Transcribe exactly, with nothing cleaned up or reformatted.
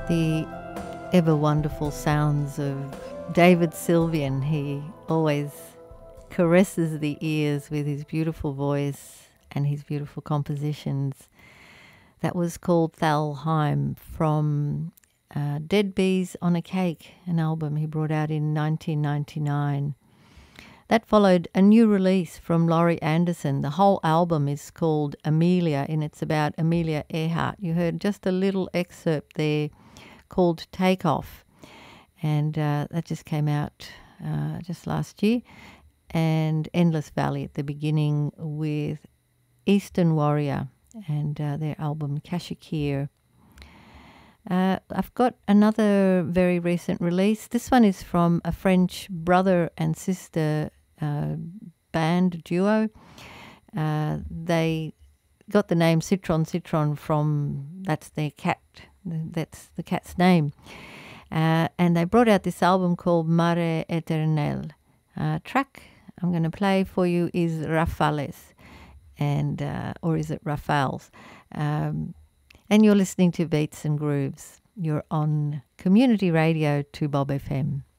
The ever wonderful sounds of David Sylvian. He always caresses the ears with his beautiful voice and his beautiful compositions. That was called Thalheim from uh, Dead Bees on a Cake, an album he brought out in nineteen ninety-nine. That followed a new release from Laurie Anderson. The whole album is called Amelia, and it's about Amelia Earhart. You heard just a little excerpt there called Take Off, and uh, that just came out uh, just last year. And Endless Valley at the beginning with Eastern Warrior and uh, their album Kashakir. Uh, I've got another very recent release. This one is from a French brother and sister uh, band duo. Uh, they got the name Citron Citron from, that's their cat, that's the cat's name. Uh, and they brought out this album called Mare Eternel. Uh, track I'm going to play for you is Rafales, and uh, or is it Rafales? Um, and you're listening to Beats and Grooves. You're on Community Radio to Bob F M.